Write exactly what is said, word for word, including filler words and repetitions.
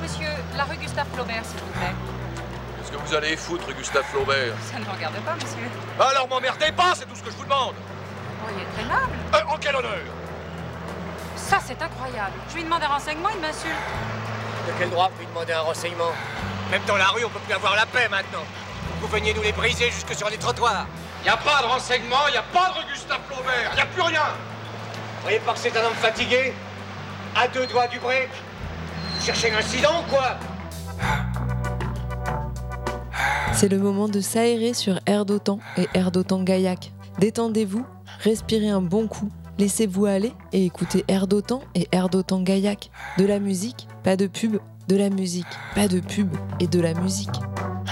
monsieur, la rue Gustave Flaubert, s'il vous plaît. Qu'est-ce que vous allez foutre, Gustave Flaubert? Ça ne me regarde pas, monsieur. Alors m'emmerdez pas, c'est tout ce que je vous demande. Oh, il est très aimable. Euh, en quel honneur? Ça, c'est incroyable. Je lui demande un renseignement, il m'insulte. De quel droit vous lui demandez un renseignement? Même dans la rue, on peut plus avoir la paix maintenant. Vous veniez nous les briser jusque sur les trottoirs. Y a pas de renseignement, y a pas de rue Gustave Flaubert, y a plus rien. Vous croyez pas que c'est un homme fatigué? À deux doigts du break? Vous cherchez l'incident ou quoi? C'est le moment de s'aérer sur Air d'Otan et Air d'Otan Gaillac. Détendez-vous, respirez un bon coup, laissez-vous aller et écoutez Air d'Otan et Air d'Otan Gaillac. De la musique, pas de pub, de la musique, pas de pub et de la musique.